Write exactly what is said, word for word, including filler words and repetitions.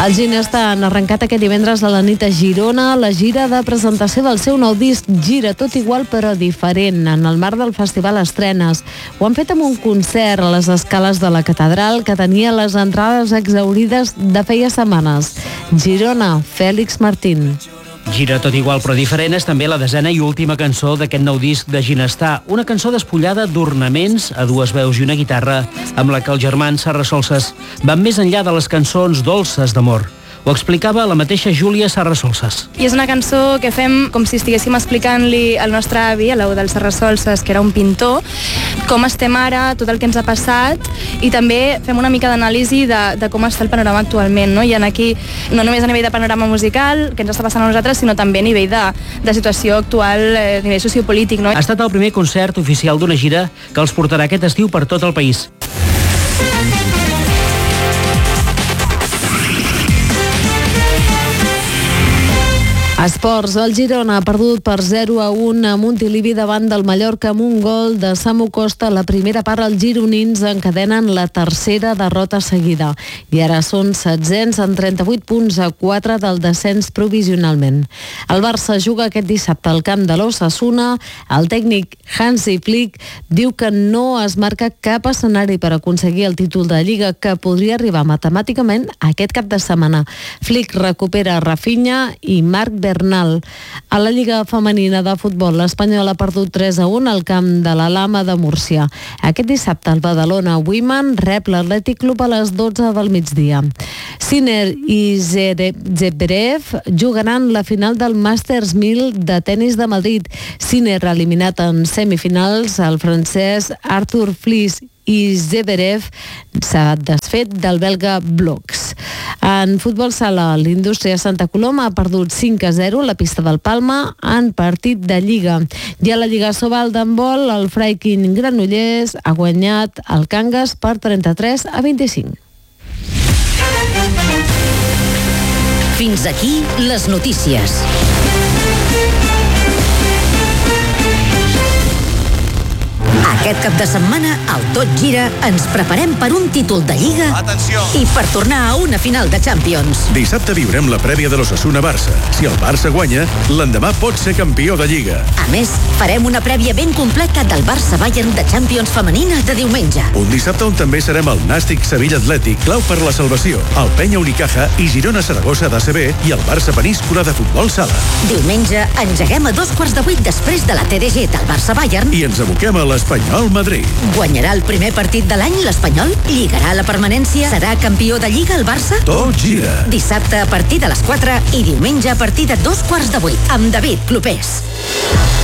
Els Ginesta han arrencat aquest divendres a la nit a Girona la gira de presentació del seu nou disc Gira, tot igual però diferent, en el marc del Festival Estrenes. Ho han fet amb un concert a les escales de la catedral que tenia les entrades exhaurides de feia setmanes. Girona, Fèlix Martín. Gira tot igual però diferent és també la desena i última cançó d'aquest nou disc de Ginestà, una cançó despullada d'ornaments a dues veus i una guitarra, amb la que els germans Serrasolses van més enllà de les cançons dolces d'amor. Ho explicava la mateixa Júlia Serrasolses. I és una cançó que fem com si estiguéssim explicant-li al nostre avi, a l'Eudald Serrasolses, que era un pintor, com estem ara, tot el que ens ha passat, i també fem una mica d'anàlisi de, de com està el panorama actualment, no? I en aquí, no només a nivell de panorama musical, que ens està passant a nosaltres, sinó també a nivell de, de situació actual, eh, a nivell sociopolític, no? Ha estat el primer concert oficial d'una gira que els portarà aquest estiu per tot el país. Esports, el Girona ha perdut per zero a un a Montilivi davant del Mallorca amb un gol de Samu Costa. La primera part, els gironins encadenen la tercera derrota seguida i ara són setzents amb trenta-vuit punts a quatre del descens provisionalment. El Barça juga aquest dissabte al camp de l'Osasuna. El tècnic Hansi Flick diu que no es marca cap escenari per aconseguir el títol de Lliga, que podria arribar matemàticament aquest cap de setmana. Flick recupera Rafinha i Marc Bernal. A la Lliga Femenina de Futbol, l'Espanyol ha perdut tres a un al camp de la Lama de Múrcia. Aquest dissabte el Badalona Women rep l'Atlètic Club a les dotze del migdia. Sinner i Zverev jugaran la final del Masters mil de tennis de Madrid. Sinner ha eliminat en semifinals el francès Arthur Fils i Zverev s'ha desfet del belga Bloks. En futbol sala, l'Indústria Santa Coloma ha perdut cinc a zero a la pista del Palma en partit de Lliga. I a la Lliga Sobal d'handbol, el Freikin Granollers ha guanyat el Cangas per trenta-tres a vint-i-cinc. Fins aquí les notícies. Aquest cap de setmana, al Tot Gira, ens preparem per un títol de Lliga. Atenció. I per tornar a una final de Champions. Dissabte viurem la prèvia de l'Osasuna-Barça. Si el Barça guanya, l'endemà pot ser campió de Lliga. A més, farem una prèvia ben completa del Barça-Bayern de Champions femenina de diumenge. Un dissabte on també serem el Nàstic Sevilla Atlètic, clau per la salvació, el Penya Unicaja i Girona-Saragossa d'A C B i el Barça Peníscola de Futbol Sala. Diumenge engeguem a dos quarts de vuit després de la T D G del Barça-Bayern i ens aboquem a l'Espanyol Madrid. Guanyarà el primer partit de l'any l'Espanyol? Lligarà la permanència? Serà campió de Lliga el Barça? Tot gira. Dissabte a partir de les quatre i diumenge a partir de dos quarts de vuit amb David Clopés.